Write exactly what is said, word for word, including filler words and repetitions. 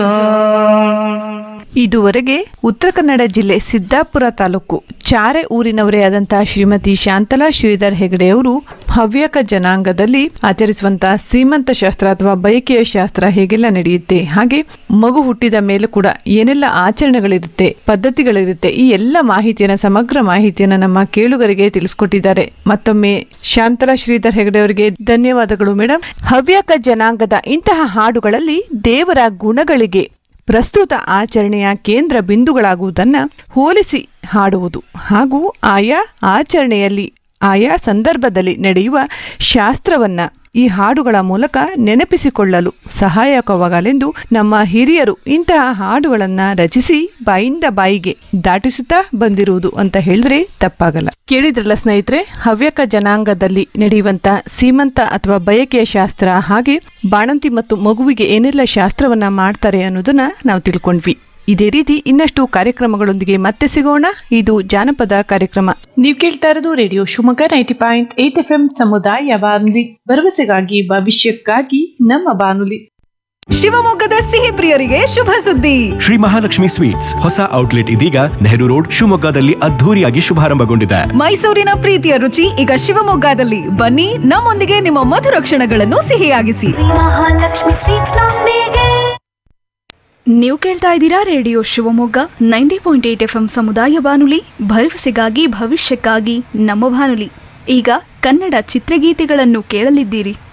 ಇದುವರೆಗೆ ಉತ್ತರ ಕನ್ನಡ ಜಿಲ್ಲೆ ಸಿದ್ದಾಪುರ ತಾಲೂಕು ಚಾರೆ ಊರಿನವರೇ ಆದಂತಹ ಶ್ರೀಮತಿ ಶಾಂತಲಾ ಶ್ರೀಧರ್ ಹೆಗಡೆಯವರು ಹವ್ಯಕ ಜನಾಂಗದಲ್ಲಿ ಆಚರಿಸುವಂತಹ ಸೀಮಂತ ಶಾಸ್ತ್ರ ಅಥವಾ ಬಯಕೆಯ ಶಾಸ್ತ್ರ ಹೇಗೆಲ್ಲ ನಡೆಯುತ್ತೆ, ಹಾಗೆ ಮಗು ಹುಟ್ಟಿದ ಮೇಲೆ ಕೂಡ ಏನೆಲ್ಲ ಆಚರಣೆಗಳಿರುತ್ತೆ, ಪದ್ಧತಿಗಳಿರುತ್ತೆ, ಈ ಎಲ್ಲ ಮಾಹಿತಿಯನ್ನ ಸಮಗ್ರ ಮಾಹಿತಿಯನ್ನ ನಮ್ಮ ಕೇಳುಗರಿಗೆ ತಿಳಿಸ್ಕೊಟ್ಟಿದ್ದಾರೆ. ಮತ್ತೊಮ್ಮೆ ಶಾಂತಲಾ ಶ್ರೀಧರ್ ಹೆಗಡೆಯವರಿಗೆ ಧನ್ಯವಾದಗಳು ಮೇಡಮ್. ಹವ್ಯಕ ಜನಾಂಗದ ಇಂತಹ ಹಾಡುಗಳಲ್ಲಿ ದೇವರ ಗುಣಗಳಿಗೆ ಪ್ರಸ್ತುತ ಆಚರಣೆಯ ಕೇಂದ್ರ ಬಿಂದುಗಳಾಗುವುದನ್ನ ಹೋಲಿಸಿ ಹಾಡುವುದು ಹಾಗೂ ಆಯಾ ಆಚರಣೆಯಲ್ಲಿ ಆಯಾ ಸಂದರ್ಭದಲ್ಲಿ ನಡೆಯುವ ಶಾಸ್ತ್ರವನ್ನ ಈ ಹಾಡುಗಳ ಮೂಲಕ ನೆನಪಿಸಿಕೊಳ್ಳಲು ಸಹಾಯಕವಾಗಲೆಂದು ನಮ್ಮ ಹಿರಿಯರು ಇಂತಹ ಹಾಡುಗಳನ್ನ ರಚಿಸಿ ಬಾಯಿಂದ ಬಾಯಿಗೆ ದಾಟಿಸುತ್ತಾ ಬಂದಿರುವುದು ಅಂತ ಹೇಳಿದ್ರೆ ತಪ್ಪಾಗಲ್ಲ. ಕೇಳಿದ್ರಲ್ಲ ಸ್ನೇಹಿತರೆ, ಹವ್ಯಕ ಜನಾಂಗದಲ್ಲಿ ನಡೆಯುವಂತ ಸೀಮಂತ ಅಥವಾ ಬಯಕೆಯ ಶಾಸ್ತ್ರ, ಹಾಗೆ ಬಾಣಂತಿ ಮತ್ತು ಮಗುವಿಗೆ ಏನೆಲ್ಲ ಶಾಸ್ತ್ರವನ್ನ ಮಾಡ್ತಾರೆ ಅನ್ನೋದನ್ನ ನಾವು ತಿಳ್ಕೊಂಡ್ವಿ. ಇದೇ ರೀತಿ ಇನ್ನಷ್ಟು ಕಾರ್ಯಕ್ರಮಗಳೊಂದಿಗೆ ಮತ್ತೆ ಸಿಗೋಣ. ಇದು ಜಾನಪದ ಕಾರ್ಯಕ್ರಮ. ನೀವು ಕೇಳ್ತಾ ಇರೋದು radio Shivamogga ninety point eight F M ಸಮುದಾಯ ಬಾನುಲಿ, ಭರವಸೆಗಾಗಿ ಭವಿಷ್ಯಕ್ಕಾಗಿ ನಮ್ಮ ಬಾನುಲಿ. ಶಿವಮೊಗ್ಗದ ಸಿಹಿ ಪ್ರಿಯರಿಗೆ ಶುಭ ಸುದ್ದಿ. ಶ್ರೀ ಮಹಾಲಕ್ಷ್ಮಿ ಸ್ವೀಟ್ಸ್ ಹೊಸ ಔಟ್ಲೆಟ್ ಇದೀಗ ನೆಹರು ರೋಡ್ ಶಿವಮೊಗ್ಗದಲ್ಲಿ ಅದ್ಧೂರಿಯಾಗಿ ಶುಭಾರಂಭಗೊಂಡಿದೆ. ಮೈಸೂರಿನ ಪ್ರೀತಿಯ ರುಚಿ ಈಗ ಶಿವಮೊಗ್ಗದಲ್ಲಿ. ಬನ್ನಿ, ನಮ್ಮೊಂದಿಗೆ ನಿಮ್ಮ ಮಧುರ ಕ್ಷಣಗಳನ್ನು ಸಿಹಿಯಾಗಿಸಿ. ಮಹಾಲಕ್ಷ್ಮಿ ಸ್ವೀಟ್ಸ್ ನೊಂದಿಗೆ. ನೀವು ಕೇಳ್ತಾ ಇದ್ದೀರಾ radio Shivamogga ninety point eight F M ಸಮುದಾಯ ಬಾನುಲಿ, ಭರವಸೆಗಾಗಿ ಭವಿಷ್ಯಕ್ಕಾಗಿ ನಮ್ಮ ಬಾನುಲಿ. ಈಗ ಕನ್ನಡ ಚಿತ್ರಗೀತೆಗಳನ್ನು ಕೇಳಲಿದ್ದೀರಿ.